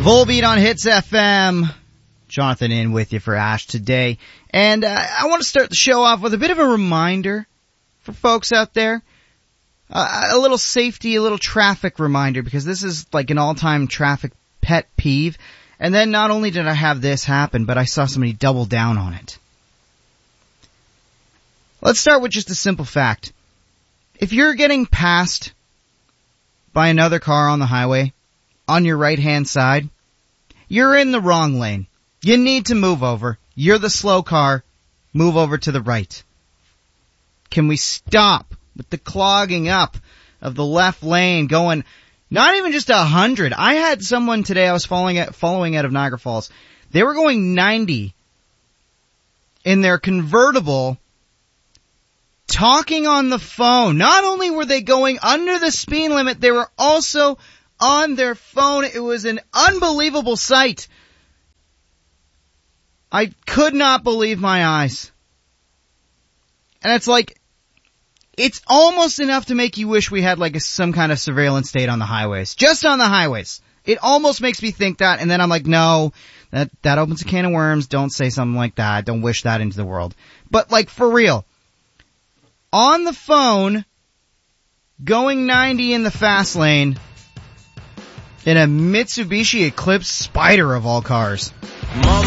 Volbeat on Hits FM. Jonathan in with you for Ash today. And I want to start the show off with a bit of a reminder for folks out there. A little safety, a little traffic reminder, because this is like an all-time traffic pet peeve. And then not only did I have this happen, but I saw somebody double down on it. Let's start with just a simple fact. If you're getting passed by another car on the highway, on your right-hand side, you're in the wrong lane. You need to move over. You're the slow car. Move over to the right. Can we stop with the clogging up of the left lane going not even just 100? I had someone today I was following out of Niagara Falls. They were going 90 in their convertible, talking on the phone. Not only were they going under the speed limit, they were also on their phone. It was an unbelievable sight. I could not believe my eyes. And it's like, it's almost enough to make you wish we had like some kind of surveillance state on the highways. Just on the highways. It almost makes me think that, and then I'm like, no, that opens a can of worms. Don't say something like that. Don't wish that into the world. But like, for real. On the phone, going 90 in the fast lane, in a Mitsubishi Eclipse Spider of all cars.